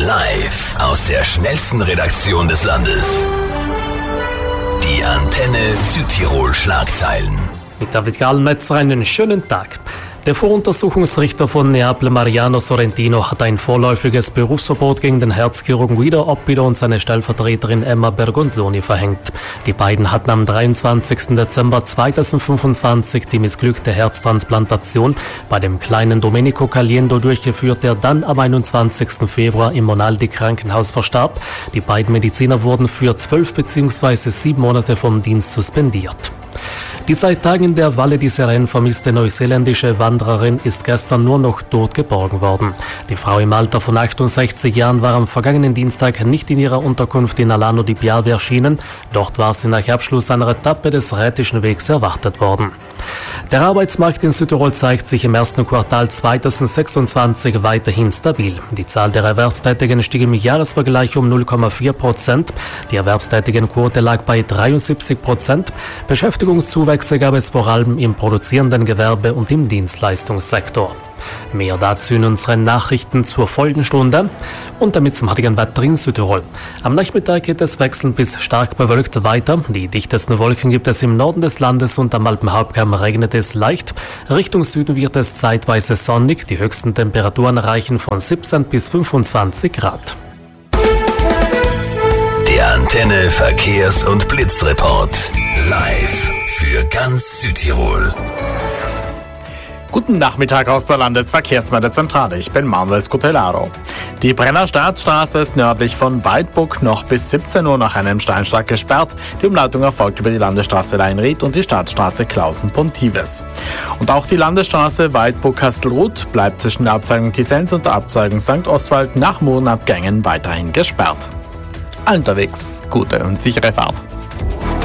Live aus der schnellsten Redaktion des Landes. Die Antenne Südtirol Schlagzeilen. Mit David Gallmetzer einen schönen Tag. Der Voruntersuchungsrichter von Neapel, Mariano Sorrentino, hat ein vorläufiges Berufsverbot gegen den Herzchirurgen Guido Oppido und seine Stellvertreterin Emma Bergonzoni verhängt. Die beiden hatten am 23. Dezember 2025 die missglückte Herztransplantation bei dem kleinen Domenico Caliendo durchgeführt, der dann am 21. Februar im Monaldi Krankenhaus verstarb. Die beiden Mediziner wurden für 12 bzw. 7 Monate vom Dienst suspendiert. Die seit Tagen in der Valle di Seren vermisste neuseeländische Wandererin ist gestern nur noch tot geborgen worden. Die Frau im Alter von 68 Jahren war am vergangenen Dienstag nicht in ihrer Unterkunft in Alano di Piave erschienen. Dort war sie nach Abschluss einer Etappe des Rätischen Wegs erwartet worden. Der Arbeitsmarkt in Südtirol zeigt sich im ersten Quartal 2026 weiterhin stabil. Die Zahl der Erwerbstätigen stieg im Jahresvergleich um 0,4%. Die Erwerbstätigenquote lag bei 73%. Beschäftigungszuwächse gab es vor allem im produzierenden Gewerbe und im Dienstleistungssektor. Mehr dazu in unseren Nachrichten zur Folgenstunde und damit zum heutigen Wetter in Südtirol. Am Nachmittag geht es wechselnd bis stark bewölkt weiter. Die dichtesten Wolken gibt es im Norden des Landes und am Alpenhauptkamm regnet es leicht. Richtung Süden wird es zeitweise sonnig. Die höchsten Temperaturen reichen von 17 bis 25 Grad. Der Antenne Verkehrs- und Blitzreport. Live für ganz Südtirol. Guten Nachmittag aus der Landesverkehrsmeldezentrale. Ich bin Manuel Scutellaro. Die Brenner Staatsstraße ist nördlich von Waldburg noch bis 17 Uhr nach einem Steinschlag gesperrt. Die Umleitung erfolgt über die Landesstraße Leinried und die Stadtstraße Klausen-Pontives. Und auch die Landesstraße Waldburg-Kastelruth bleibt zwischen der Abzweigung Tisens und der Abzweigung St. Oswald nach Murenabgängen weiterhin gesperrt. Allen unterwegs gute und sichere Fahrt.